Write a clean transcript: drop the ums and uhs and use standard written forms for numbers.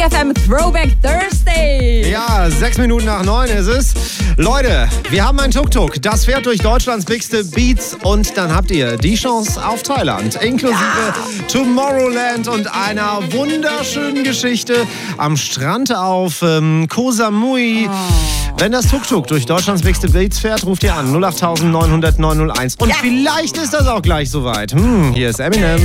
FM Throwback Thursday. Ja, 6 Minuten nach 9 ist es. Leute, wir haben ein Tuk-Tuk. Das fährt durch Deutschlands bigste Beats und dann habt ihr die Chance auf Thailand. Inklusive Tomorrowland und einer wunderschönen Geschichte am Strand auf Koh Samui. Wenn das Tuk-Tuk durch Deutschlands bigste Beats fährt, ruft ihr an 08900 901. Und vielleicht ist das auch gleich soweit. Hier ist Eminem.